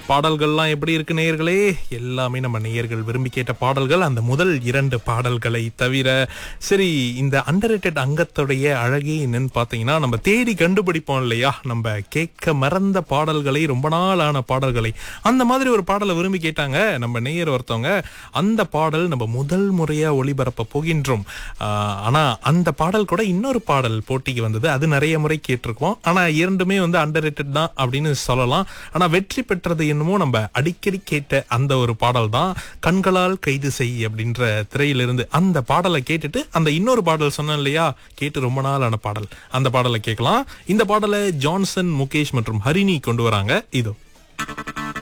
பாடல்கள்லாம் எப்படி இருக்கு நேயர்களே? எல்லாமே நம்ம நேயர்கள் விரும்பி கேட்ட பாடல்கள், அந்த முதல் 2 பாடல்களை தவிர. சரி, இந்த அண்டர்ரேட்டட் அங்கத்துடைய அழகே என்னன்னு பாத்தீங்கன்னா, நம்ம தேடி கண்டுபிடிப்போம் இல்லையா, நம்ம கேட்க மறந்த பாடல்களை, ரொம்ப நாள் ஆன பாடல்களை. அந்த மாதிரி ஒரு பாடலை விரும்பி கேட்டாங்க நம்ம நேயர் ஒருத்தவங்க. அந்த பாடல் நம்ம முதல் முறையா ஒளிபரப்ப போகின்றோம். ஆனா அந்த பாடல் கூட இன்னொரு பாடல் போட்டிக்கு வந்தது. அது நிறைய முறை கேட்டிருக்கோம். ஆனா இரண்டுமே வந்து அண்டர்ரேட்டட் தான் அப்படின்னு சொல்லலாம். ஆனா வெற்றி பெற்றது என்னமோ நம்ம அடிக்கடி கேட்ட அந்த ஒரு பாடல் தான். கண்களால் கைது செய் அப்படின்ற திரையிலிருந்து அந்த பாடலை கேட்டுட்டு, அந்த இன்னொரு பாடல் சொன்னேன் இல்லையா, கேட்டு ரொம்ப நாளான பாடல், அந்த பாடலை கேட்கலாம். இந்த பாடலை ஜான்சன், முகேஷ் மற்றும் ஹரிணி கொண்டு வராங்க. இதோ.